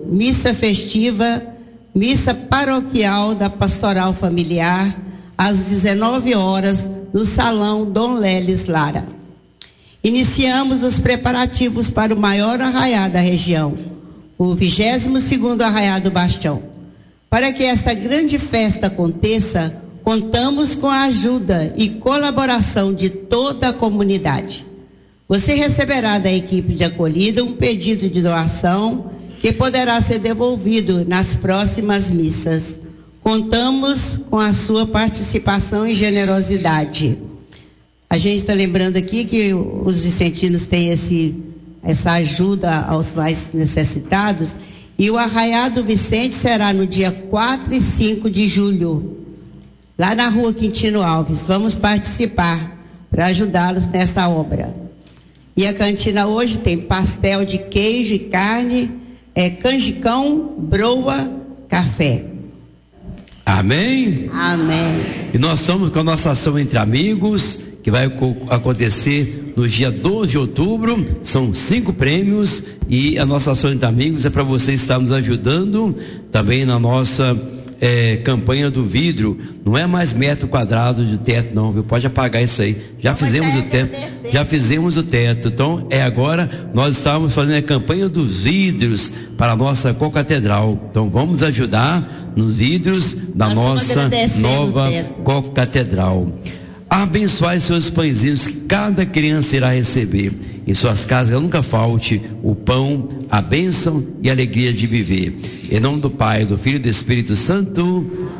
missa festiva, missa paroquial da Pastoral Familiar, às 19 horas, no Salão Dom Leles Lara. Iniciamos os preparativos para o maior arraiá da região, o 22º Arraiá do Bastião. Para que esta grande festa aconteça, contamos com a ajuda e colaboração de toda a comunidade. Você receberá da equipe de acolhida um pedido de doação que poderá ser devolvido nas próximas missas. Contamos com a sua participação e generosidade. A gente está lembrando aqui que os vicentinos têm essa ajuda aos mais necessitados, e o Arraiá do Vicente será no dia 4 e 5 de julho, lá na Rua Quintino Alves. Vamos participar para ajudá-los nesta obra. E a cantina hoje tem pastel de queijo e carne, canjicão, broa, café. Amém? Amém. E nós estamos com a nossa ação Entre Amigos, que vai acontecer no dia 12 de outubro. São 5 prêmios e a nossa ação Entre Amigos é para você estar nos ajudando também na nossa campanha do vidro. Não é mais metro quadrado de teto não, viu? Pode apagar isso aí. Já fizemos o teto. Então agora nós estávamos fazendo a campanha dos vidros para a nossa concatedral. Então vamos ajudar nos vidros da nossa nova concatedral. Abençoai seus pãezinhos que cada criança irá receber. Em suas casas nunca falte o pão, a bênção e a alegria de viver. Em nome do Pai, do Filho e do Espírito Santo.